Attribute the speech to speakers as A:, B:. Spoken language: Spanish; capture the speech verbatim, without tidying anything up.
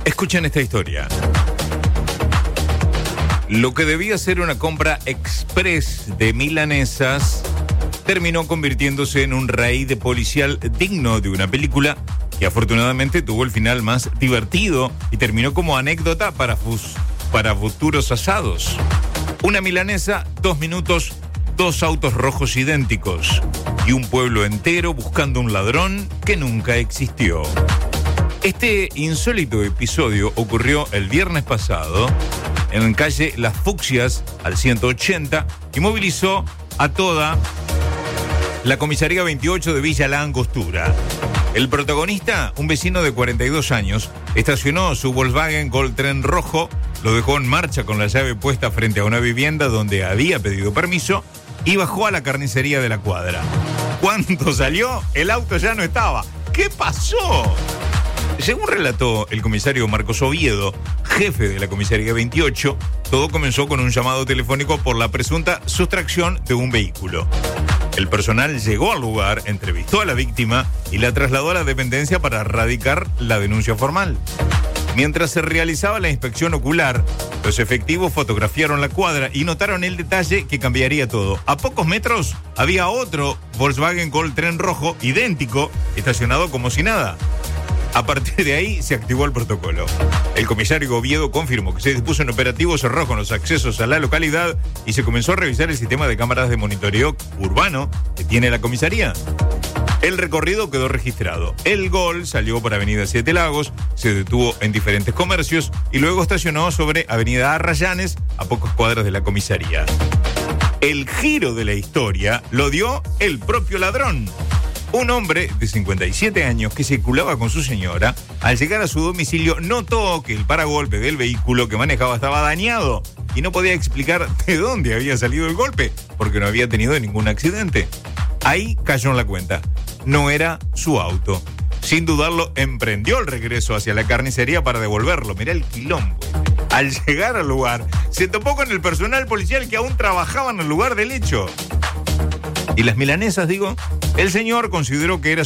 A: Escuchen esta historia. Lo que debía ser una compra express de milanesas terminó convirtiéndose en un raid policial digno de una película que afortunadamente tuvo el final más divertido y terminó como anécdota para, fus- para futuros asados. Una milanesa, dos minutos, dos autos rojos idénticos y un pueblo entero buscando un ladrón que nunca existió. Este insólito episodio ocurrió el viernes pasado en calle Las Fucsias, al ciento ochenta, y movilizó a toda la comisaría veintiocho de Villa La Angostura. El protagonista, un vecino de cuarenta y dos años, estacionó su Volkswagen Gol Tren rojo, lo dejó en marcha con la llave puesta frente a una vivienda donde había pedido permiso y bajó a la carnicería de la cuadra. Cuando salió, el auto ya no estaba. ¿Qué pasó? Según relató el comisario Marcos Oviedo, jefe de la comisaría veintiocho, todo comenzó con un llamado telefónico por la presunta sustracción de un vehículo. El personal llegó al lugar, entrevistó a la víctima y la trasladó a la dependencia para radicar la denuncia formal. Mientras se realizaba la inspección ocular, los efectivos fotografiaron la cuadra y notaron el detalle que cambiaría todo. A pocos metros había otro Volkswagen Gol Tren rojo idéntico, estacionado como si nada. A partir de ahí se activó el protocolo. El comisario Oviedo confirmó que se dispuso un operativo cerrado con los accesos a la localidad y se comenzó a revisar el sistema de cámaras de monitoreo urbano que tiene la comisaría. El recorrido quedó registrado. El Gol salió por Avenida Siete Lagos, se detuvo en diferentes comercios y luego estacionó sobre Avenida Arrayanes, a pocas cuadras de la comisaría. El giro de la historia lo dio el propio ladrón. Un hombre de cincuenta y siete años que circulaba con su señora, al llegar a su domicilio notó que el paragolpe del vehículo que manejaba estaba dañado y no podía explicar de dónde había salido el golpe, porque no había tenido ningún accidente. Ahí cayó en la cuenta. No era su auto. Sin dudarlo, emprendió el regreso hacia la carnicería para devolverlo. Mirá el quilombo. Al llegar al lugar, se topó con el personal policial que aún trabajaba en el lugar del hecho. ¿Y las milanesas, digo? El señor consideró que era